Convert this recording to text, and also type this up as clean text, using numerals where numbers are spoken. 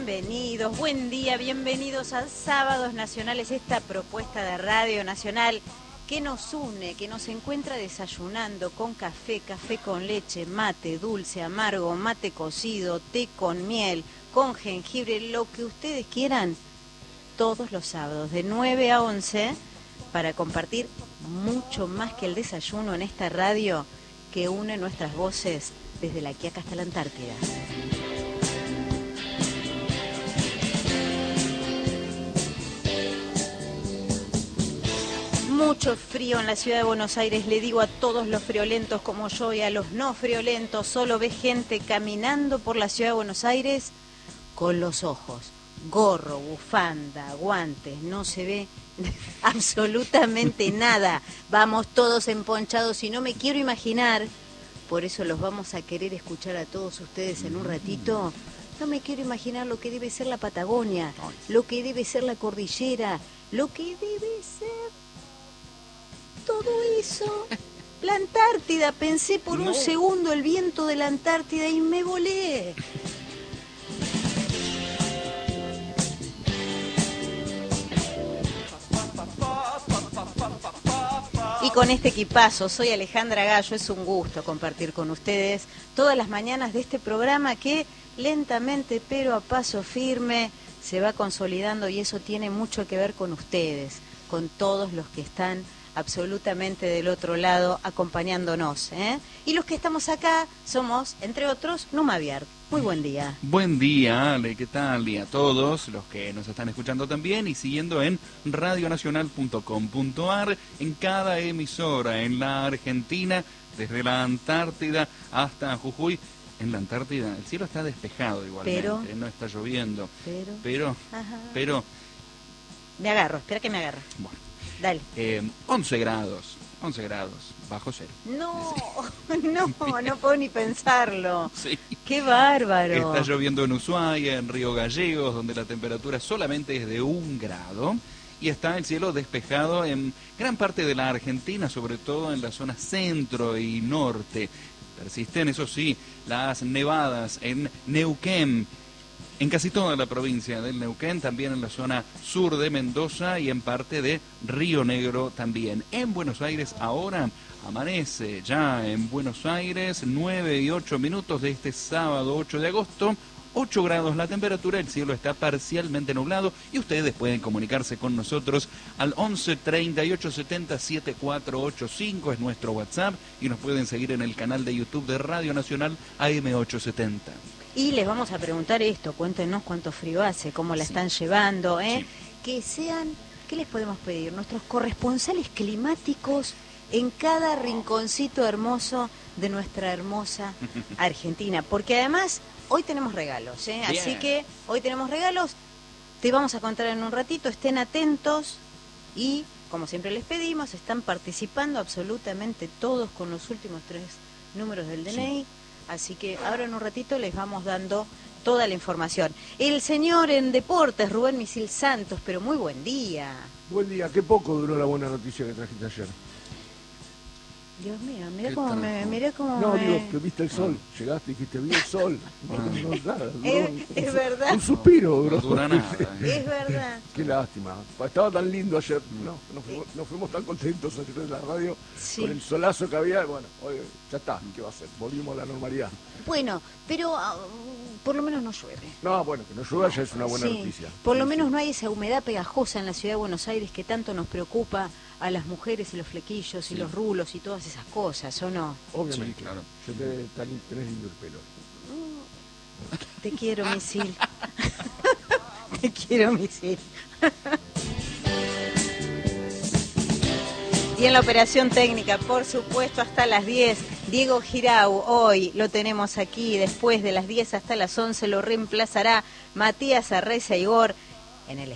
Bienvenidos, buen día, bienvenidos a Sábados Nacionales, esta propuesta de Radio Nacional que nos une, que nos encuentra desayunando con café, café con leche, mate, dulce, amargo, mate cocido, té con miel, con jengibre, lo que ustedes quieran, todos los sábados de 9 a 11 para compartir mucho más que el desayuno en esta radio que une nuestras voces desde La Quiaca hasta la Antártida. Mucho frío en la ciudad de Buenos Aires, le digo a todos los friolentos como yo y a los no friolentos, solo ve gente caminando por la ciudad de Buenos Aires con los ojos, gorro, bufanda, guantes, no se ve absolutamente nada, vamos todos emponchados y no me quiero imaginar, por eso los vamos a querer escuchar a todos ustedes en un ratito. No me quiero imaginar lo que debe ser la Patagonia, lo que debe ser la cordillera, lo que debe ser todo eso. La Antártida, pensé por un segundo el viento de la Antártida y me volé. Y con este equipazo, soy Alejandra Gallo, es un gusto compartir con ustedes todas las mañanas de este programa que lentamente pero a paso firme se va consolidando y eso tiene mucho que ver con ustedes, con todos los que están absolutamente del otro lado acompañándonos, ¿eh? Y los que estamos acá somos, entre otros, Numa Viar. Muy buen día. Buen día, Ale, ¿qué tal? Y a todos los que nos están escuchando también y siguiendo en radionacional.com.ar en cada emisora en la Argentina, desde la Antártida hasta Jujuy. En la Antártida el cielo está despejado igualmente, pero no está lloviendo. Pero... Me agarro, espera que me agarre. Bueno. Dale. 11 grados, bajo cero. No, no puedo ni pensarlo. Sí. ¡Qué bárbaro! Está lloviendo en Ushuaia, en Río Gallegos, donde la temperatura solamente es de 1 grado. Y está el cielo despejado en gran parte de la Argentina, sobre todo en la zona centro y norte. Persisten, eso sí, las nevadas en Neuquén, en casi toda la provincia del Neuquén, también en la zona sur de Mendoza y en parte de Río Negro también. En Buenos Aires ahora amanece ya en Buenos Aires, 9 y 8 minutos de este sábado 8 de agosto, 8 grados la temperatura, el cielo está parcialmente nublado y ustedes pueden comunicarse con nosotros al 11 38 70 7485, es nuestro WhatsApp, y nos pueden seguir en el canal de YouTube de Radio Nacional AM870. Y les vamos a preguntar esto, cuéntenos cuánto frío hace, cómo la están llevando, ¿eh? Sí. Que sean, ¿qué les podemos pedir? Nuestros corresponsales climáticos en cada rinconcito hermoso de nuestra hermosa Argentina. Porque además, hoy tenemos regalos, ¿eh? Así que hoy tenemos regalos, te vamos a contar en un ratito, estén atentos y, como siempre les pedimos, están participando absolutamente todos con los últimos 3 números del DNI. Sí. Así que ahora en un ratito les vamos dando toda la información. El señor en deportes, Rubén Misil Santos, pero muy buen día. Buen día, qué poco duró la buena noticia que trajiste ayer. Dios mío, mirá cómo me... No, digo, que viste el sol, llegaste y dijiste, vi el sol. No, nada, es verdad. Un suspiro duró. No dura nada. Es verdad. Qué lástima. Estaba tan lindo ayer, nos fuimos tan contentos ayer en la radio, sí, con el solazo que había. Bueno, hoy ya está, ¿qué va a hacer? Volvimos a la normalidad. Bueno, pero por lo menos no llueve. No, bueno, que no llueva ya es una buena noticia. Por lo menos no hay esa humedad pegajosa en la ciudad de Buenos Aires que tanto nos preocupa a las mujeres y los flequillos y los rulos y todas esas cosas, ¿o no? Obviamente, sí, claro. Yo tenés lindo el pelo. Te quiero, Misil. Te quiero, Misil. Y en la operación técnica, por supuesto, hasta las 10, Diego Girau, hoy lo tenemos aquí, después de las 10 hasta las 11 lo reemplazará Matías Arreza Igor en el